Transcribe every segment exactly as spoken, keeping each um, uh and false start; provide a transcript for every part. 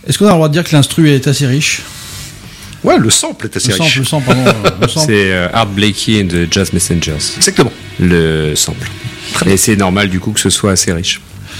Est-ce qu'on a le droit de dire que l'instru est assez riche? Ouais, le sample est assez le sample, riche. Le sample, pardon. euh, le sample. C'est euh, Art Blakey and the Jazz Messengers. Exactement. Le sample. Et c'est normal du coup que ce soit assez riche.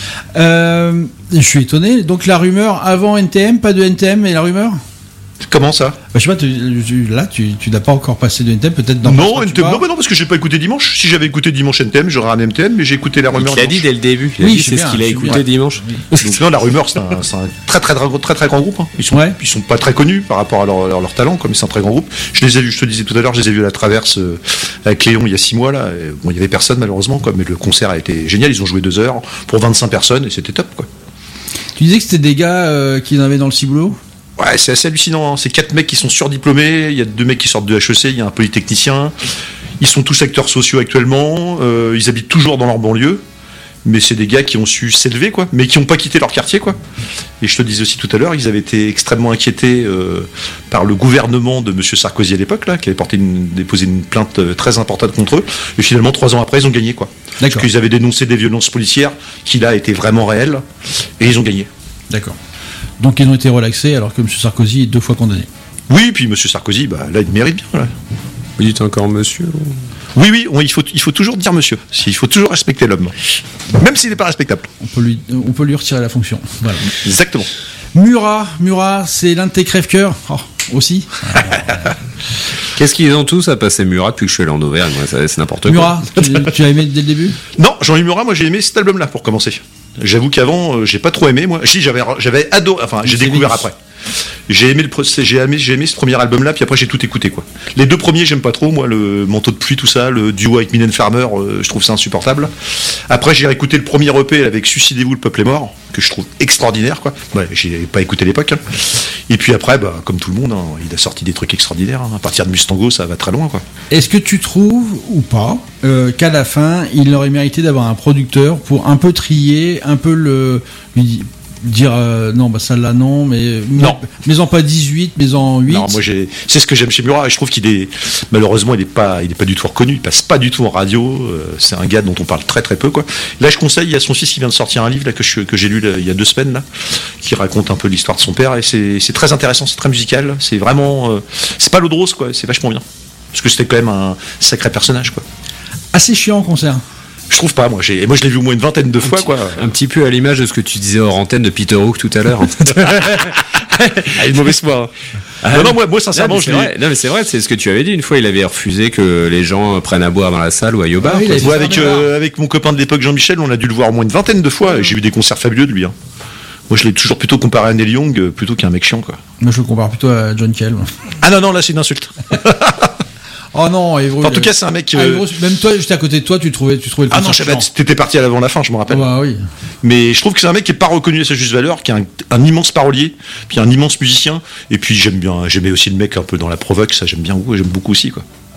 Euh, je suis étonné. Donc la rumeur avant N T M, pas de N T M et la rumeur? Comment ça? Bah, je sais pas, tu, tu- là tu, tu n'as pas encore passé de N T M, peut-être dans Non, Passe-Pas, N tu T M, pars. non, bah non, parce que j'ai pas écouté dimanche. Si j'avais écouté dimanche N T M, j'aurais un N T M, mais j'ai écouté la rumeur. Il l'a dit dimanche. dès le début. Il a Oui, dit je sais c'est bien, ce qu'il a je sais écouté bien. dimanche. Donc non, la rumeur, c'est un, c'est un très, très, très, très, très grand groupe. Hein. Ils sont, Ouais. ils sont pas très connus par rapport à leur, leur, leur talent, comme c'est un très grand groupe. Je les ai vus, je te disais tout à l'heure, je les ai vus à la Traverse euh, avec Léon il y a six mois là. Et, bon, il y avait personne malheureusement, quoi, mais le concert a été génial. Ils ont joué deux heures pour vingt-cinq personnes et c'était top, quoi. Tu disais que c'était des gars euh, qui en avaient dans le ciboulot? Ouais, c'est assez hallucinant. Hein. C'est quatre mecs qui sont surdiplômés. Il y a deux mecs qui sortent de H E C. Il y a un polytechnicien. Ils sont tous acteurs sociaux actuellement. Euh, ils habitent toujours dans leur banlieue. Mais c'est des gars qui ont su s'élever, quoi. Mais qui n'ont pas quitté leur quartier, quoi. Et je te disais aussi tout à l'heure, ils avaient été extrêmement inquiétés euh, par le gouvernement de M. Sarkozy à l'époque, là, qui avait porté une, déposé une plainte euh, très importante contre eux. Et finalement, trois ans après, ils ont gagné, quoi. Parce D'accord. qu'ils avaient dénoncé des violences policières qui, là, étaient vraiment réelles. Et ils ont gagné. D'accord. Donc ils ont été relaxés alors que M. Sarkozy est deux fois condamné. Oui, puis M. Sarkozy, bah, là, il mérite bien, là. Vous dites encore monsieur? Oui, oui, on- il, faut, il faut toujours dire monsieur. Il faut toujours respecter l'homme. Même s'il n'est pas respectable. On peut lui, on peut lui retirer la fonction. Voilà. Exactement. Murat, Murat, c'est l'un de tes crève-cœurs. Oh, aussi. Qu'est-ce qu'ils ont tous à passer Murat depuis que je suis allé en Auvergne? Moi, ça- c'est n'importe quoi. Murat, tu, tu as aimé dès le début? Non, Jean-Louis Murat, moi j'ai aimé cet album-là pour commencer. J'avoue qu'avant, euh, j'ai pas trop aimé, moi. Si, j'avais, j'avais adoré, enfin, j'ai C'est découvert Vénus. après. J'ai aimé, le, pro- j'ai, aimé, j'ai aimé ce premier album-là, puis après j'ai tout écouté, quoi. Les deux premiers, j'aime pas trop, moi, le Manteau de pluie, tout ça, le duo avec Mylène Farmer, euh, je trouve ça insupportable. Après, j'ai réécouté le premier E P avec Suicidez-vous, le peuple est mort, que je trouve extraordinaire, quoi. Ouais, j'ai pas écouté à l'époque. Hein. Et puis après, bah, comme tout le monde, hein, il a sorti des trucs extraordinaires. Hein. À partir de Mustango, ça va très loin, quoi. Est-ce que tu trouves, ou pas, euh, qu'à la fin, il aurait mérité d'avoir un producteur pour un peu trier, un peu le... lui di- dire euh, non, bah celle-là non, mais... Non. Mais en pas dix-huit, mais en huit. Non, moi j'ai, c'est ce que j'aime chez Murat et je trouve qu'il est, malheureusement, il est pas, il est pas du tout reconnu, il passe pas du tout en radio. euh, c'est un gars dont on parle très très peu, quoi. Là, je conseille, il y a son fils qui vient de sortir un livre là que je, que j'ai lu là, il y a deux semaines là, qui raconte un peu l'histoire de son père et c'est, c'est très intéressant, c'est très musical, c'est vraiment, euh, c'est pas l'eau de rose, quoi. C'est vachement bien parce que c'était quand même un sacré personnage, quoi. Assez chiant en concert. Je trouve pas, moi j'ai, moi je l'ai vu au moins une vingtaine de fois, quoi. Un petit peu à l'image de ce que tu disais hors antenne de Peter Hook tout à l'heure. Ah, une mauvaise foi. Hein. Non, non, moi, moi sincèrement, non, mais je c'est l'ai. vrai, non, mais c'est vrai, c'est ce que tu avais dit. Une fois, il avait refusé que les gens prennent à boire dans la salle ou aillent au bar. Ah oui, quoi. il a- Moi, avec, euh, avec mon copain de l'époque, Jean-Michel, on a dû le voir au moins une vingtaine de fois et j'ai vu des concerts fabuleux de lui. Hein. Moi, je l'ai toujours plutôt comparé à Neil Young euh, plutôt qu'à un mec chiant, quoi. Moi, je le compare plutôt à John Cale. Ah non, non, là, c'est une insulte. Oh non, Evro, Enfin, en il tout a- cas, c'est un mec. Ah, euh, Evro, même toi, j'étais à côté de toi, tu trouvais, tu trouvais le Ah non, concert je savais, chiant. t'étais parti avant la fin, je me rappelle. Ah bah oui. Mais je trouve que c'est un mec qui est pas reconnu à sa juste valeur, qui est un, un immense parolier, puis un immense musicien. Et puis j'aime bien, j'aimais aussi le mec un peu dans la provoque, ça j'aime bien, j'aime beaucoup aussi, quoi.